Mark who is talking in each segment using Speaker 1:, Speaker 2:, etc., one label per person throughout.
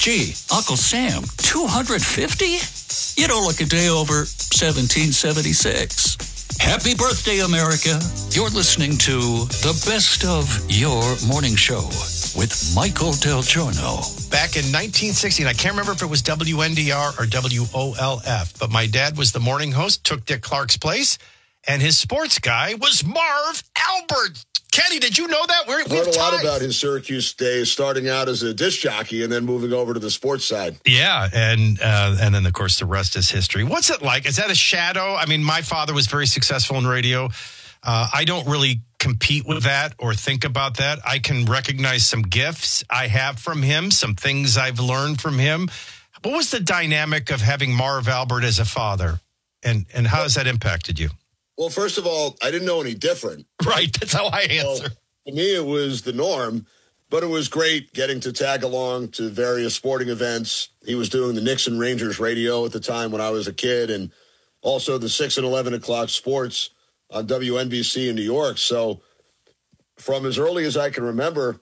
Speaker 1: Gee, Uncle Sam, 250? You don't look a day over 1776. Happy birthday, America. You're listening to the best of your morning show with Michael Del Giorno.
Speaker 2: Back in 1960, and I can't remember if it was WNDR or WOLF, but my dad was the morning host, took Dick Clark's place, and his sports guy was Marv Albert. Kenny, did you know that?
Speaker 3: I heard a lot about his Syracuse days, starting out as a disc jockey and then moving over to the sports side.
Speaker 2: Yeah, and then, of course, the rest is history. What's it like? Is that a shadow? I mean, my father was very successful in radio. I don't really compete with that or think about that. I can recognize some gifts I have from him, some things I've learned from him. What was the dynamic of having Marv Albert as a father, and how has that impacted you?
Speaker 3: Well, first of all, I didn't know any different.
Speaker 2: Right, that's how I answer.
Speaker 3: So, to me, it was the norm, but it was great getting to tag along to various sporting events. He was doing the Knicks and Rangers radio at the time when I was a kid, and also the 6 and 11 o'clock sports on WNBC in New York. So from as early as I can remember,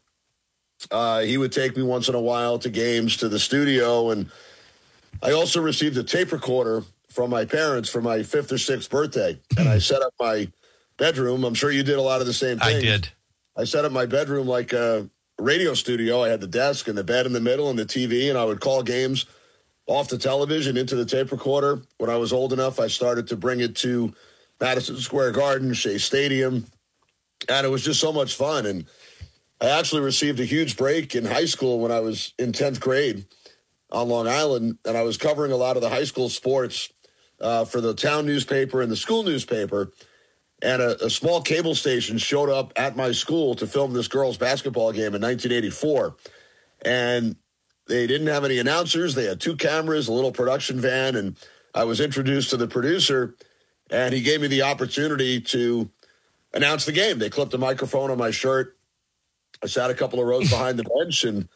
Speaker 3: he would take me once in a while to games, to the studio, and I also received a tape recorder from my parents for my 5th or 6th birthday. And I set up my bedroom. I'm sure you did a lot of the same things.
Speaker 2: I did.
Speaker 3: I set up my bedroom like a radio studio. I had the desk and the bed in the middle and the TV, and I would call games off the television into the tape recorder. When I was old enough, I started to bring it to Madison Square Garden, Shea Stadium, and it was just so much fun. And I actually received a huge break in high school when I was in 10th grade on Long Island, and I was covering a lot of the high school sports for the town newspaper and the school newspaper, and a small cable station showed up at my school to film this girls' basketball game in 1984, and they didn't have any announcers. They had 2 cameras, a little production van, and I was introduced to the producer, and he gave me the opportunity to announce the game. They clipped a microphone on my shirt. I sat a couple of rows behind the bench and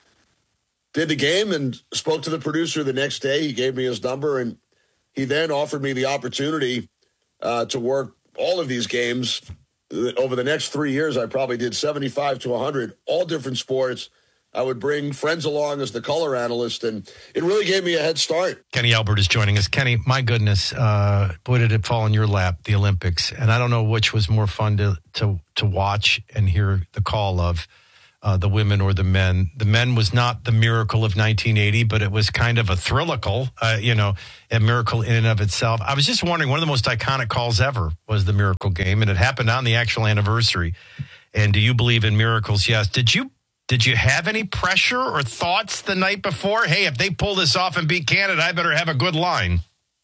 Speaker 3: did the game and spoke to the producer the next day. He gave me his number, and he then offered me the opportunity to work all of these games. Over the next 3 years, I probably did 75 to 100, all different sports. I would bring friends along as the color analyst, and it really gave me a head start.
Speaker 2: Kenny Albert is joining us. Kenny, my goodness, boy, did it fall in your lap, the Olympics. And I don't know which was more fun to watch and hear the call of. The women or the men. The men was not the miracle of 1980, but it was kind of a thrillical, a miracle in and of itself. I was just wondering, one of the most iconic calls ever was the Miracle Game, and it happened on the actual anniversary. And do you believe in miracles? Yes. Did you have any pressure or thoughts the night before? Hey, if they pull this off and beat Canada, I better have a good line.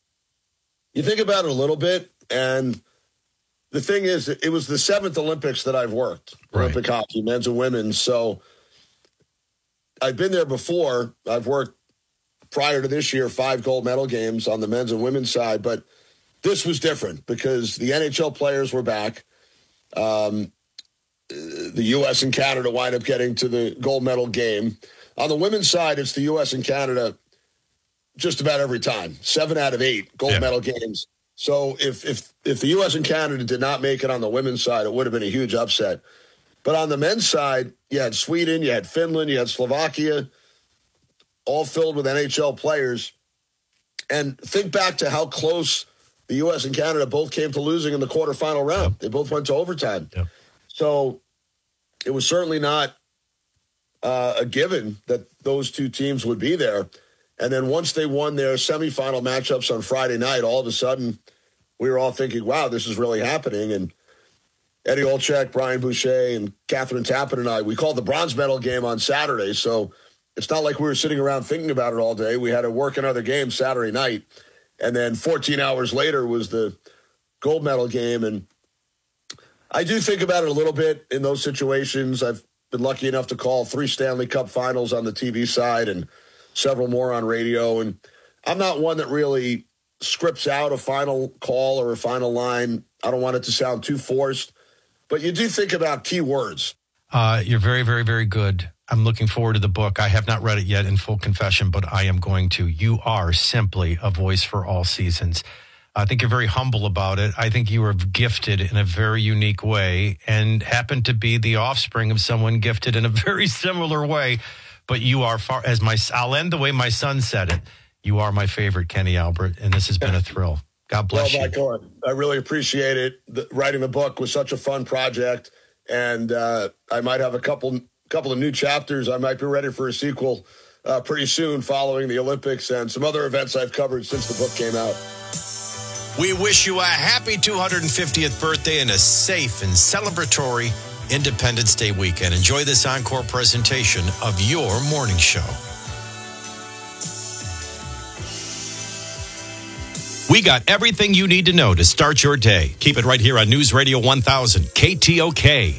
Speaker 3: You think about it a little bit, and the thing is, it was the 7th Olympics that I've worked, right. Olympic hockey, men's and women's. So I've been there before. I've worked prior to this year 5 gold medal games on the men's and women's side. But this was different because the NHL players were back. The U.S. and Canada wind up getting to the gold medal game. On the women's side, it's the U.S. and Canada just about every time. 7 out of 8 gold medal games. So if the U.S. and Canada did not make it on the women's side, it would have been a huge upset. But on the men's side, you had Sweden, you had Finland, you had Slovakia, all filled with NHL players. And think back to how close the U.S. and Canada both came to losing in the quarterfinal round. Yep. They both went to overtime. Yep. So it was certainly not a given that those 2 teams would be there. And then once they won their semifinal matchups on Friday night, all of a sudden we were all thinking, wow, this is really happening. And Eddie Olczyk, Brian Boucher, and Catherine Tappan and I, we called the bronze medal game on Saturday. So it's not like we were sitting around thinking about it all day. We had to work another game Saturday night. And then 14 hours later was the gold medal game. And I do think about it a little bit in those situations. I've been lucky enough to call 3 Stanley Cup finals on the TV side and several more on radio. And I'm not one that really scripts out a final call or a final line. I don't want it to sound too forced, but you do think about key words.
Speaker 2: You're very, very, very good. I'm looking forward to the book. I have not read it yet, in full confession, but I am going to. You are simply a voice for all seasons. I think you're very humble about it. I think you are gifted in a very unique way and happen to be the offspring of someone gifted in a very similar way. But you are I'll end the way my son said it. You are my favorite, Kenny Albert, and this has been a thrill. God bless you.
Speaker 3: Michael, I really appreciate it. Writing the book was such a fun project, and I might have a couple of new chapters. I might be ready for a sequel pretty soon following the Olympics and some other events I've covered since the book came out.
Speaker 2: We wish you a happy 250th birthday and a safe and celebratory Independence Day weekend. Enjoy this encore presentation of your morning show. We got everything you need to know to start your day. Keep it right here on News Radio 1000, KTOK.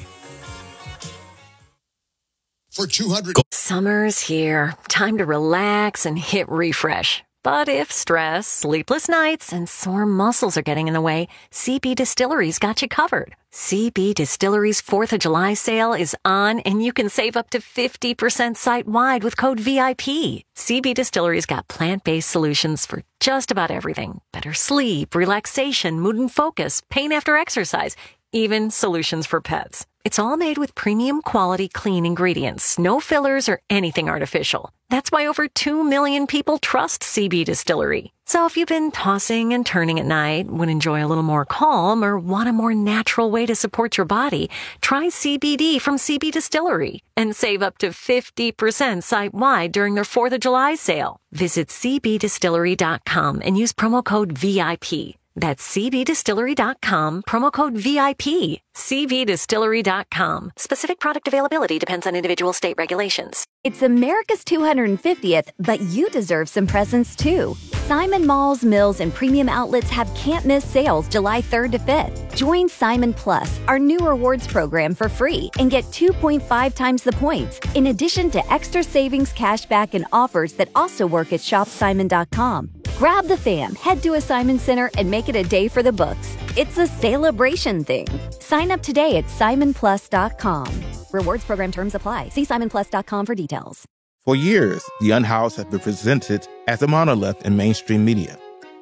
Speaker 4: For 200.
Speaker 5: Summer's here. Time to relax and hit refresh. But if stress, sleepless nights, and sore muscles are getting in the way, CB Distillery's got you covered. CB Distillery's 4th of July sale is on, and you can save up to 50% site-wide with code VIP. CB Distillery's got plant-based solutions for just about everything. Better sleep, relaxation, mood and focus, pain after exercise, even solutions for pets. It's all made with premium quality clean ingredients, no fillers or anything artificial. That's why over 2 million people trust CB Distillery. So if you've been tossing and turning at night, would enjoy a little more calm, or want a more natural way to support your body, try CBD from CB Distillery and save up to 50% site-wide during their 4th of July sale. Visit cbdistillery.com and use promo code VIP. That's cbdistillery.com, promo code VIP. cbdistillery.com. Specific product availability depends on individual state regulations.
Speaker 6: It's America's 250th, but you deserve some presents too. Simon Malls, Mills, and premium outlets have can't-miss sales July 3rd to 5th. Join Simon Plus, our new rewards program, for free and get 2.5 times the points, in addition to extra savings, cashback, and offers that also work at shopsimon.com. Grab the fam, head to a Simon Center, and make it a day for the books. It's a celebration thing. Sign up today at simonplus.com. Rewards program terms apply. See simonplus.com for details.
Speaker 7: For years, The Unhoused has been presented as a monolith in mainstream media.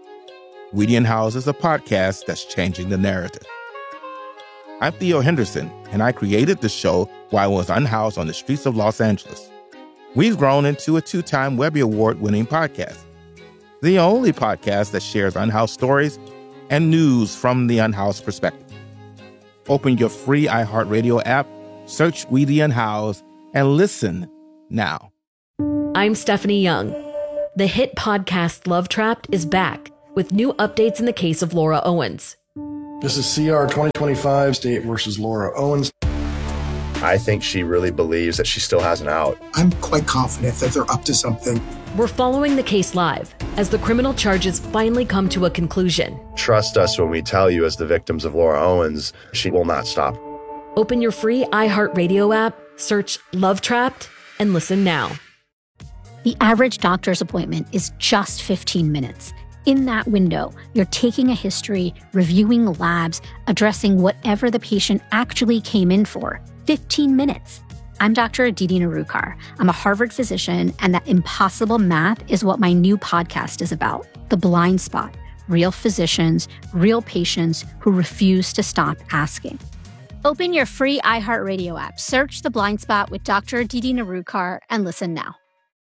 Speaker 7: We the Unhoused is a podcast that's changing the narrative. I'm Theo Henderson, and I created the show while I was unhoused on the streets of Los Angeles. We've grown into a 2-time Webby Award-winning podcast. The only podcast that shares unhoused stories and news from the unhoused perspective. Open your free iHeartRadio app, search We the Unhoused, and listen now.
Speaker 8: I'm Stephanie Young. The hit podcast Love Trapped is back with new updates in the case of Laura Owens.
Speaker 9: This is CR 2025, State versus Laura Owens.
Speaker 10: I think she really believes that she still has an out.
Speaker 11: I'm quite confident that they're up to something.
Speaker 8: We're following the case live as the criminal charges finally come to a conclusion.
Speaker 10: Trust us when we tell you, as the victims of Laura Owens, she will not stop.
Speaker 8: Open your free iHeartRadio app, search Love Trapped, and listen now.
Speaker 12: The average doctor's appointment is just 15 minutes. In that window, you're taking a history, reviewing labs, addressing whatever the patient actually came in for. 15 minutes. I'm Dr. Aditi Narukar. I'm a Harvard physician, and that impossible math is what my new podcast is about. The Blind Spot. Real physicians, real patients who refuse to stop asking. Open your free iHeartRadio app, search The Blind Spot with Dr. Aditi Narukar, and listen now.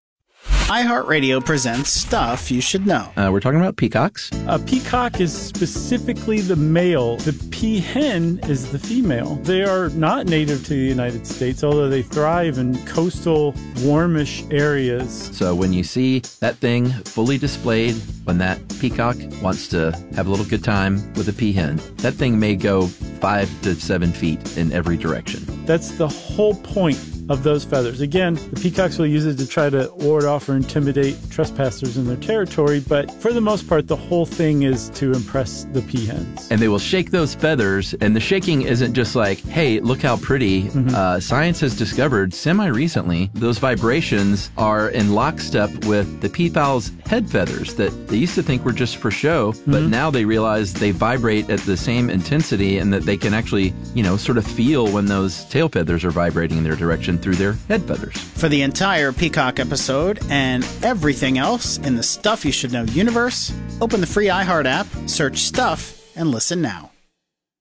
Speaker 13: iHeartRadio presents Stuff You Should Know.
Speaker 14: We're talking about peacocks.
Speaker 15: A peacock is specifically the male. The peahen is the female. They are not native to the United States, although they thrive in coastal, warmish areas.
Speaker 14: So when you see that thing fully displayed, when that peacock wants to have a little good time with a peahen, that thing may go 5 to 7 feet in every direction.
Speaker 15: That's the whole point of those feathers. Again, the peacocks will use it to try to ward off or intimidate trespassers in their territory, but for the most part, the whole thing is to impress the peahens.
Speaker 14: And they will shake those feathers, and the shaking isn't just like, hey, look how pretty. Science has discovered semi-recently those vibrations are in lockstep with the peafowl's head feathers that they used to think were just for show, but now they realize they vibrate at the same intensity and that they can actually, sort of feel when those tail feathers are vibrating in their direction through their head feathers.
Speaker 13: For the entire Peacock episode and everything else in the Stuff You Should Know universe, open the free iHeart app, search Stuff, and listen now.